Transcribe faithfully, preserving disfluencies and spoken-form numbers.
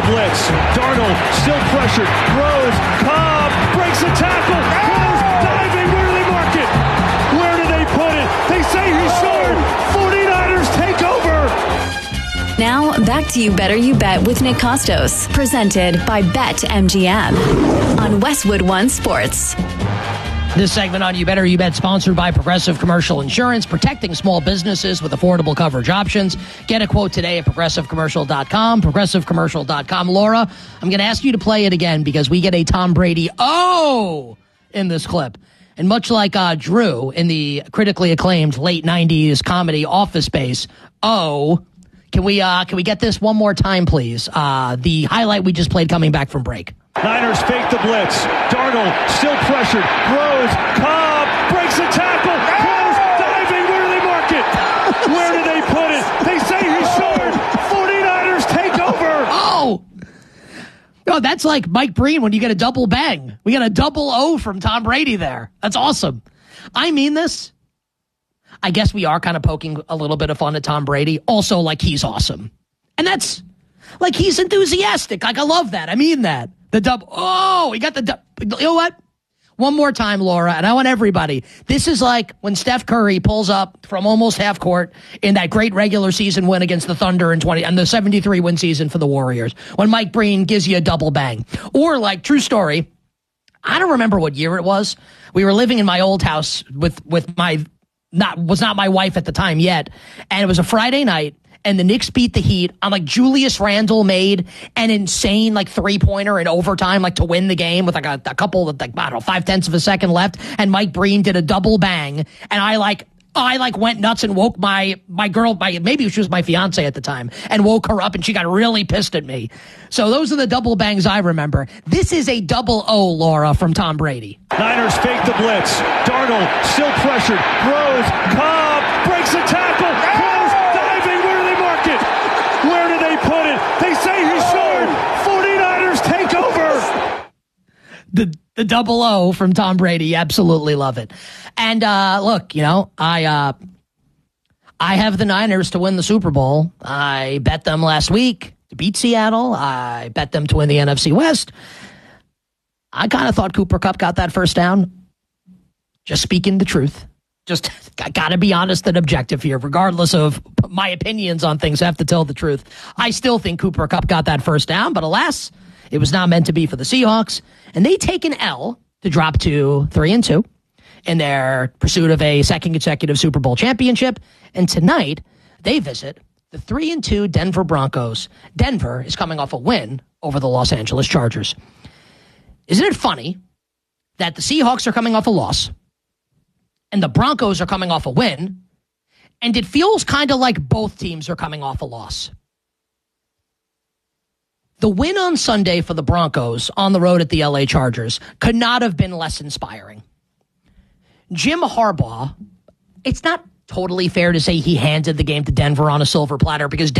blitz. Darnold still pressured. Throws. Cobb breaks a tackle. Throws. Diving. Where do they mark it? Where do they put it? They say he's short. forty-niners take over. Now, back to You Better You Bet with Nick Costos. Presented by BetMGM on Westwood One Sports. This segment on You Better You Bet sponsored by Progressive Commercial Insurance, protecting small businesses with affordable coverage options. Get a quote today at progressive commercial dot com, progressive commercial dot com. Laura, I'm going to ask you to play it again because we get a Tom Brady oh in this clip. And much like uh, Drew in the critically acclaimed late nineties comedy Office Space, oh, can we uh, can we get this one more time, please? Uh, the highlight we just played coming back from break. Niners fake the blitz. Darnold still pressured. Throws. Cobb breaks a tackle. Throws. Diving. Where do they mark it? Where do they put it? They say he's short. forty-niners take over. Oh. No, that's like Mike Breen when you get a double bang. We got a double O from Tom Brady there. That's awesome. I mean this. I guess we are kind of poking a little bit of fun at Tom Brady. Also, like, he's awesome. And that's, like, he's enthusiastic. Like, I love that. I mean that. The double. Oh, he got the double. You know what? One more time, Laura, and I want everybody. This is like when Steph Curry pulls up from almost half court in that great regular season win against the Thunder in twenty and the seventy-three win season for the Warriors. When Mike Breen gives you a double bang. Or like, true story, I don't remember what year it was. We were living in my old house with, with my, not, was not my wife at the time yet. And it was a Friday night. And the Knicks beat the Heat on, like, Julius Randle made an insane, like, three-pointer in overtime, like, to win the game with, like, a, a couple of, like, I don't know, five-tenths of a second left. And Mike Breen did a double bang. And I, like, I, like, went nuts and woke my, my girl, my, maybe she was my fiance at the time, and woke her up, and she got really pissed at me. So those are the double bangs I remember. This is a double O, Laura, from Tom Brady. Niners fake the blitz. Darnold still pressured. Throws. Cobb breaks a tackle. Throws. Diving. Where do they mark it? Where do they put it? They say he's short. forty-niners take over. The the double O from Tom Brady. Absolutely love it. And uh, look, you know, I uh, I have the Niners to win the Super Bowl. I bet them last week to beat Seattle. I bet them to win the N F C West. I kind of thought Cooper Kupp got that first down. Just speaking the truth. Just got to be honest and objective here, regardless of my opinions on things. I have to tell the truth. I still think Cooper Kupp got that first down, but alas, it was not meant to be for the Seahawks. And they take an L to drop to three and two in their pursuit of a second consecutive Super Bowl championship. And tonight, they visit the three and two Denver Broncos. Denver is coming off a win over the Los Angeles Chargers. Isn't it funny that the Seahawks are coming off a loss and the Broncos are coming off a win, and it feels kind of like both teams are coming off a loss? The win on Sunday for the Broncos on the road at the L A Chargers could not have been less inspiring. Jim Harbaugh, it's not totally fair to say he handed the game to Denver on a silver platter because